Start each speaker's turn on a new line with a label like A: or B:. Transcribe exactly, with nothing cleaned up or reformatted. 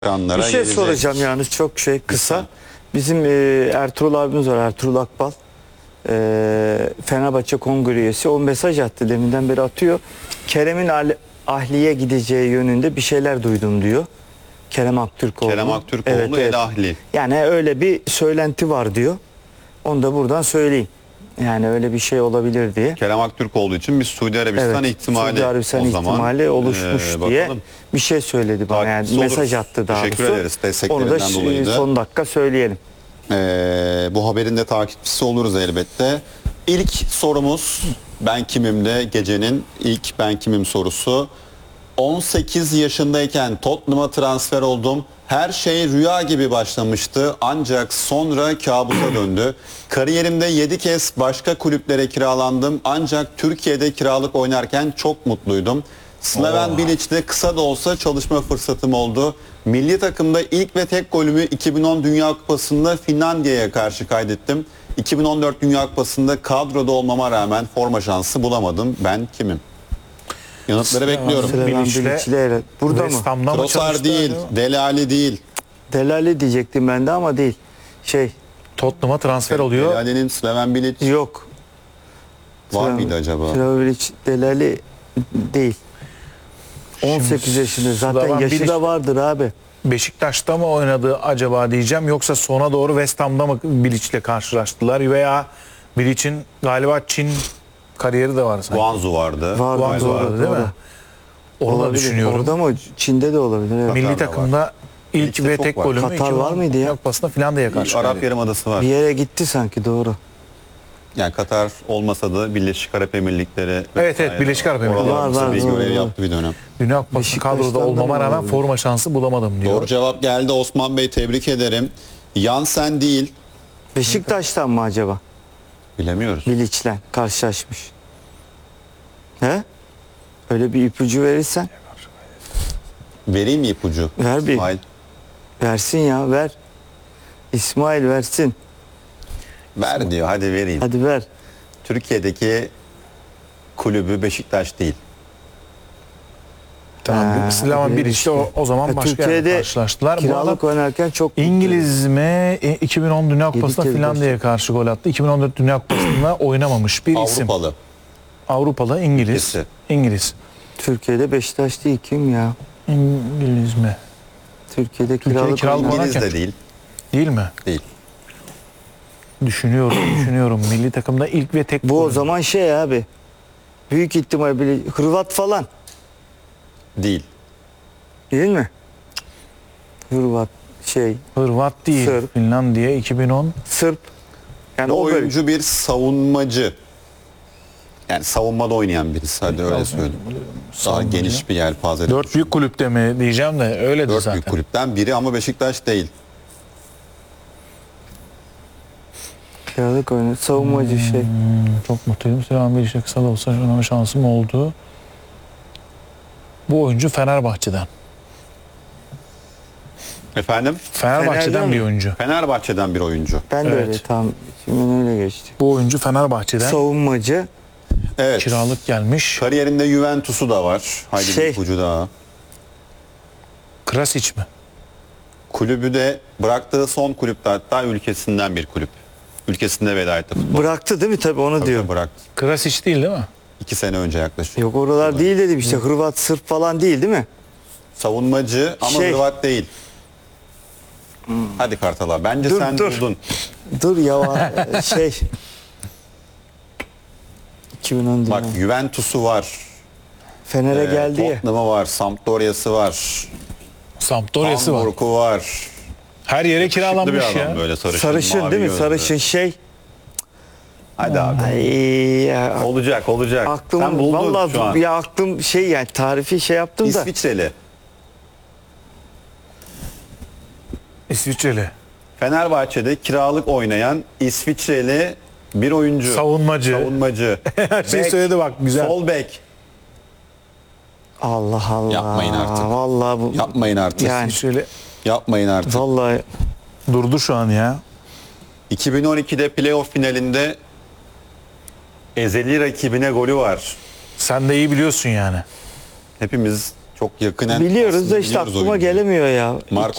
A: ekranlara
B: Bir şey
A: gelecek.
B: soracağım yani çok şey kısa.
A: Lütfen.
B: Bizim e, Ertuğrul abimiz var, Ertuğrul Akbal. E, Fenerbahçe kongre üyesi. O mesaj attı, deminden beri atıyor. Kerem'in al- ahliye gideceği yönünde bir şeyler duydum diyor. Kerem Aktürkoğlu.
A: Kerem Aktürkoğlu
B: Evet, evet.
A: El Ahli.
B: Yani öyle bir söylenti var diyor. Onu da buradan söyleyeyim. Yani öyle bir şey olabilir diye.
A: Kerem Aktürkoğlu için bir Suudi Arabistan
B: Evet,
A: ihtimali
B: Suudi Arabistan
A: o zaman.
B: ihtimali oluşmuş
A: Ee,
B: diye
A: bakalım.
B: bir şey söyledi bana. Yani
A: Takipçisi
B: mesaj
A: oluruz.
B: attı daha
A: Teşekkür
B: doğrusu.
A: ederiz
B: Onu
A: desteklerinden
B: da
A: dolayı da.
B: son dakika söyleyelim.
A: Ee, bu haberin de takipçisi oluruz elbette. İlk sorumuz ben kimimde gecenin ilk ben kimim sorusu. on sekiz yaşındayken Tottenham'a transfer oldum. Her şey rüya gibi başlamıştı ancak sonra kabusa döndü. Kariyerimde yedi kez başka kulüplere kiralandım ancak Türkiye'de kiralık oynarken çok mutluydum. Slaven Bilic'te kısa da olsa çalışma fırsatım oldu. Milli takımda ilk ve tek golümü iki bin on Dünya Kupası'nda Finlandiya'ya karşı kaydettim. iki bin on dört Dünya Kupası'nda kadroda olmama rağmen forma şansı bulamadım. Ben kimim? Yanıtları bekliyorum.
B: Slaven
C: Bilic'le
B: Bilic'le evet. Burada mı?
C: West Ham'da mı
A: Trossard
C: çalıştı
A: değil,
C: acaba?
A: Delali değil.
B: Delali diyecektim ben de ama değil. Şey
C: Tottenham'a transfer oluyor.
A: Delali'nin Slaven Bilic
B: yok.
A: var
B: Slaven-
A: mıydı acaba?
B: Slaven Bilic Delali değil. on sekiz
C: Şimdi
B: yaşında zaten
C: Slaven
B: yaşı
C: Bilic-
B: da vardır abi.
C: Beşiktaş'ta mı oynadı acaba diyeceğim, yoksa sona doğru West Ham'da mı Bilic'le karşılaştılar veya Bilic'in galiba Çin kariyeri de var sanki.
A: Guangzhou vardı.
B: Var,
C: Guangzhou
B: doğru,
C: vardı değil
B: doğru.
C: mi? Onu da
B: Olabilir.
C: düşünüyorum.
B: Orada mı? Çin'de de olabilir. Evet.
C: Milli
A: Katar'da
C: takımda ilk
A: Bilic'te
C: ve
A: çok
C: tek
A: var.
C: golümü
B: Katar
C: iki bin on
B: var mıydı ya?
C: Dünya Kupası'nda Finlandiya'ya karşı.
A: Arap Yarımadası var.
B: Bir yere gitti sanki, doğru.
A: Yani Katar olmasa da Birleşik Arap Emirlikleri.
C: Evet,
A: vesaire
C: evet, Birleşik Arap Emirlikleri.
A: Oralarda
B: Var, var,
A: bir
B: doğru,
A: görev
B: doğru.
A: yaptı bir dönem.
C: Dünya Kupası
B: Beşiktaş'tan
C: kadroda
B: da
C: olmama
B: mı
C: rağmen
B: olabilir?
C: forma şansı bulamadım diyor.
A: Doğru cevap geldi Osman Bey, tebrik ederim. Yansen değil.
B: Beşiktaş'tan mı acaba?
A: Bilemiyoruz.
B: Bilic'le karşılaşmış. He? Öyle bir ipucu verirsen
A: Vereyim mi ipucu?
B: ver bir.
A: İsmail.
B: Versin ya, ver. İsmail versin.
A: Ver diyor, hadi vereyim.
B: Hadi ver.
A: Türkiye'deki kulübü Beşiktaş değil.
C: Tamam.
B: Ha,
C: Slaven
B: hadi
C: Bilic'le o, o zaman
B: Ya
C: başka yerde
B: Türkiye'de
C: karşılaştılar. Bu adam
B: Kiralık oynarken çok
C: İngiliz mi? E, iki bin on Dünya Kupası'nda
B: kez
C: Finlandiya'ya karşı gol attı. iki bin on dört Dünya Kupası'nda oynamamış bir isim.
A: Avrupalı.
C: Avrupalı, İngiliz.
A: İkisi.
C: İngiliz.
B: Türkiye'de Beşiktaş değil, kim ya?
C: İngiliz mi?
B: Türkiye'de
C: Türkiye'de
B: kiralık,
C: kiralık
B: oynayan-
A: İngiliz
C: oynarken-
A: de değil.
C: Değil mi?
A: Değil.
C: Düşünüyorum, düşünüyorum. Milli takımda ilk ve tek
B: Bu o
C: golü.
B: zaman şey abi. Büyük ihtimal bile Hırvat falan.
A: Değil.
B: Değil mi? Hırvat şey,
C: Hırvat değil.
B: Sırp.
C: Finlandiya iki bin on.
B: Sırp. Yani
A: Bu
B: o böyle.
A: oyuncu bir savunmacı. Yani savunmada oynayan birisi. Hadi öyle söyleyeyim. Daha
C: Savunmacı.
A: geniş bir yelpaze.
C: Dört büyük kulüpte mi diyeceğim de öyledir
A: Dört
C: zaten.
A: büyük kulüpten biri ama Beşiktaş değil.
B: Kiralık oynayan savunmacı şey.
C: Hmm, çok mutluyum. Slaven Bilic'le kısa da olsa oynama şansım oldu. Bu oyuncu Fenerbahçe'den.
A: Efendim?
C: Fenerbahçe'den
B: Fener'den
C: bir
B: mi?
C: oyuncu.
A: Fenerbahçe'den bir oyuncu.
B: Ben de
C: Evet.
B: öyle tam şimdi öyle geçti.
C: Bu oyuncu Fenerbahçe'den
B: Savunmacı
A: Evet.
C: kiralık gelmiş.
A: Kariyerinde Juventus'u da var. Haydi
B: Şey.
A: bir ipucu daha.
C: Krasic mi?
A: Kulübü de bıraktığı son kulüpte, hatta ülkesinden bir kulüp. Ülkesinde veda etti futbol.
B: bıraktı değil mi, tabii onu
A: Tabii
B: diyor.
A: bıraktı.
C: Krasic değil değil mi?
A: İki sene önce yaklaşık.
B: Yok oralar değil dedim işte, Hırvat, Sırp falan değil değil mi?
A: Savunmacı ama
B: Şey.
A: Hırvat değil. Hadi Kartal'a. Bence
B: Dur,
A: sen
B: dur.
A: buldun.
B: Dur ya şey. iki bin on
A: Bak
B: Bak,
A: Juventus'u var.
B: Fener'e
A: e,
B: geldi ya.
A: Tottenham'ı var. Sampdoria'sı var.
C: Sampdoria'sı var.
A: Hamburg'u var.
C: Her yere
A: Yakışıklı
C: kiralanmış
A: bir adam
C: ya.
A: böyle sarışın,
B: Sarışın
A: mavi
B: değil mi?
A: gözlü.
B: Sarışın şey.
A: Hadi abi.
B: Ay ya.
A: Olacak olacak. Sen
B: Aklım
A: buldun
B: vallahi
A: şu an.
B: ya aklım şey, yani tarifi şey yaptım da.
A: İsviçreli.
C: İsviçreli.
A: Fenerbahçe'de kiralık oynayan İsviçreli bir oyuncu.
C: Savunmacı.
A: Savunmacı.
C: Her şeyi
A: Bek,
C: söyledi bak, güzel.
A: Sol bek.
B: Allah Allah.
A: Yapmayın artık.
B: Vallahi bu.
A: Yapmayın artık.
B: Yani
C: İsviçreli
A: Yapmayın artık.
B: vallahi
C: durdu şu an ya.
A: iki bin on ikide playoff finalinde ezeli rakibine golü var.
C: Sen de iyi biliyorsun yani.
A: Hepimiz çok yakinen
B: Biliyoruz
A: aslında
B: da işte
A: biliyoruz
B: aklıma
A: oyuncuyu.
B: gelemiyor ya.
A: Marco